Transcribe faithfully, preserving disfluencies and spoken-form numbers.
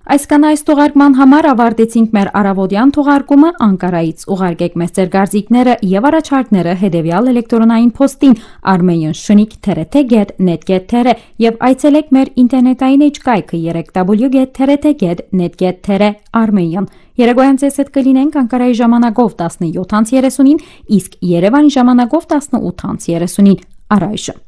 Այսքան այս թողարկման համար ավարտեցինք մեր առավոտյան թողարկումը, Անկարայից ուղարկեք մեզ ձեր կարծիքները եւ առաջարկները հետեւյալ էլեկտրոնային փոստին armenian shnik t r t get net get t r եւ այցելեք մեր ինտերնետային էջկայքը w w w dot t r t get net get t r armenian Երեգոյան ձեզ հետ կլինենք Անկարայի ժամանակով տասնյոթ տասնինին, իսկ Երևանի ժամանակով տասնութ տասնինին առայժմ